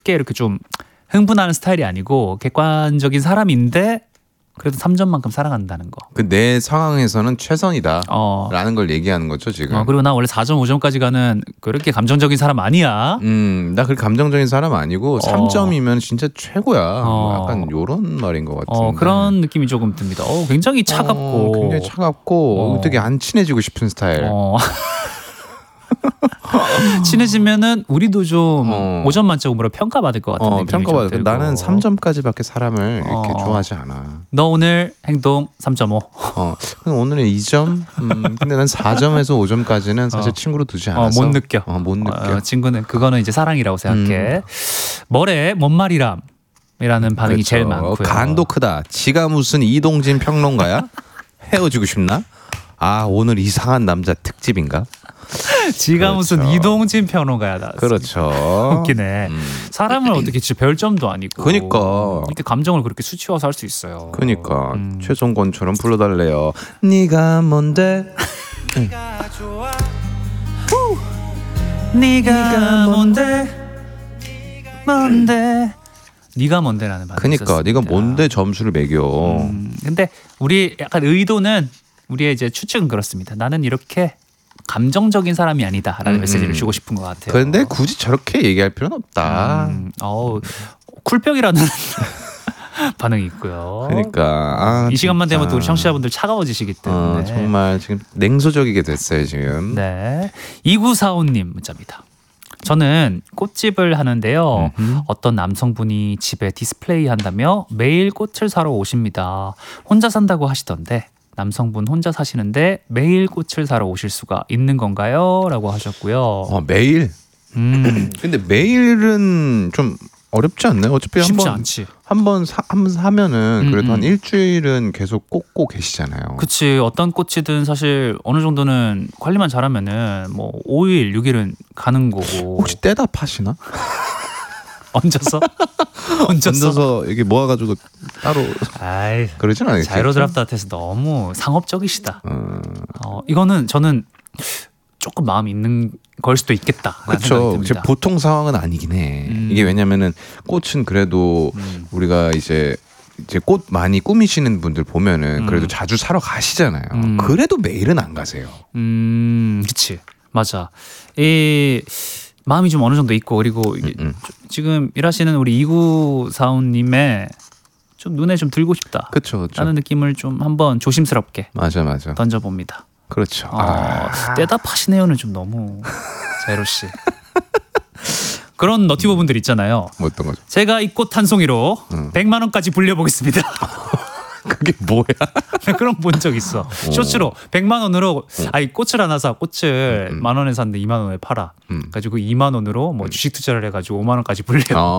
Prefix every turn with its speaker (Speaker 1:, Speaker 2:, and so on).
Speaker 1: 이렇게 좀 흥분하는 스타일이 아니고 객관적인 사람인데 그래도 3점만큼 사랑한다는 거.
Speaker 2: 그 내 상황에서는 최선이다 라는 걸 얘기하는 거죠 지금.
Speaker 1: 그리고 나 원래 4점 5점까지 가는 그렇게 감정적인 사람 아니야.
Speaker 2: 나 그렇게 감정적인 사람 아니고 3점이면 진짜 최고야. 뭐 약간 요런 말인 것 같은데.
Speaker 1: 그런 느낌이 조금 듭니다. 굉장히 차갑고
Speaker 2: 굉장히 차갑고 되게 안 친해지고 싶은 스타일.
Speaker 1: 친해지면은 우리도 좀 5점 만점으로 평가받을 것 같은 느낌이
Speaker 2: 평가받을.
Speaker 1: 좀 들고.
Speaker 2: 나는 3점까지밖에 사람을 이렇게 좋아하지 않아.
Speaker 1: 너 오늘 행동 3.5.
Speaker 2: 오늘은 2점. 근데 난 4점에서 5점까지는 사실 친구로 두지 않아서.
Speaker 1: 못 느껴.
Speaker 2: 못 느껴.
Speaker 1: 친구는 그거는 이제 사랑이라고 생각해. 뭐래? 뭔 말이람? 이라는 반응이
Speaker 2: 그렇죠.
Speaker 1: 제일 많고요.
Speaker 2: 간도 크다. 지가 무슨 이동진 평론가야? 헤어지고 싶나? 오늘 이상한 남자 특집인가?
Speaker 1: 지가
Speaker 2: 그렇죠.
Speaker 1: 무슨 이동진 평론가야. 나.
Speaker 2: 그렇죠.
Speaker 1: 웃기네. 사람을 어떻게 진짜 별점도 아니고.
Speaker 2: 그러니까.
Speaker 1: 이렇게 감정을 그렇게 수치화해서 할 수 있어요.
Speaker 2: 그러니까 최종권처럼 불러달래요. 네가 뭔데?
Speaker 1: 네가 뭔데? 뭔데? 네가 뭔데라는 반응이
Speaker 2: 그러니까
Speaker 1: 있었습니다.
Speaker 2: 네가 뭔데 점수를 매겨.
Speaker 1: 근데 우리 약간 의도는 우리의 이제 추측은 그렇습니다. 나는 이렇게 감정적인 사람이 아니다라는 메시지를 주고 싶은 것 같아요.
Speaker 2: 그런데 굳이 저렇게 얘기할 필요는 없다.
Speaker 1: 쿨병이라는 반응이 있고요.
Speaker 2: 그러니까
Speaker 1: 이 시간만 되면 또 우리 청취자분들 차가워지시기 때문에
Speaker 2: 정말 지금 냉소적이게 됐어요 지금.
Speaker 1: 네, 2945님 문자입니다. 저는 꽃집을 하는데요. 어떤 남성분이 집에 디스플레이 한다며 매일 꽃을 사러 오십니다. 혼자 산다고 하시던데 남성분 혼자 사시는데 매일 꽃을 사러 오실 수가 있는 건가요? 라고 하셨고요.
Speaker 2: 매일? 근데 매일은 좀 어렵지 않나요? 어차피
Speaker 1: 쉽지 않지.
Speaker 2: 한번 사면은 그래도 한 일주일은 계속 꽂고 계시잖아요.
Speaker 1: 그치. 어떤 꽃이든 사실 어느 정도는 관리만 잘하면은 뭐 5일, 6일은 가는 거고.
Speaker 2: 혹시 떼다 파시나?
Speaker 1: 얹어서
Speaker 2: 이게 모아가지고 따로. 그러진 않겠죠.
Speaker 1: 자이로드랍다트에서 너무 상업적이시다. 이거는 저는 조금 마음이 있는 걸 수도 있겠다.
Speaker 2: 그렇죠. 보통 상황은 아니긴 해. 이게 왜냐면은 꽃은 그래도 우리가 이제 꽃 많이 꾸미시는 분들 보면은 그래도 자주 사러 가시잖아요. 그래도 매일은 안 가세요.
Speaker 1: 그치. 맞아. 마음이 좀 어느 정도 있고 그리고 이게 지금 일하시는 우리 2945님의 좀 눈에 좀 들고 싶다.
Speaker 2: 그렇죠.
Speaker 1: 라는 느낌을 좀 한번 조심스럽게
Speaker 2: 맞아.
Speaker 1: 던져봅니다.
Speaker 2: 그렇죠.
Speaker 1: 떼다 파시네요는 좀 너무 자이로 씨. 그런 너티브 분들 있잖아요.
Speaker 2: 뭐 어떤 거죠?
Speaker 1: 제가 이 꽃 한 송이로 100만 원까지 불려보겠습니다.
Speaker 2: 그게 뭐야?
Speaker 1: 그런 본 적 있어. 쇼츠로 100만 원으로 꽃을 하나 사. 꽃을 만 원에 샀는데 2만 원에 팔아. 가지고 2만 원으로 뭐 주식 투자를 해가지고 5만 원까지 불려.